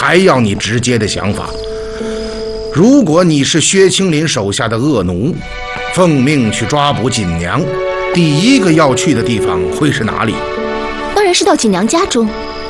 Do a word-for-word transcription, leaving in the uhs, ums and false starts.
还要你直接的想法。如果你是薛青林手下的恶奴，奉命去抓捕锦娘，第一个要去的地方会是哪里？ 当然是到锦娘家中。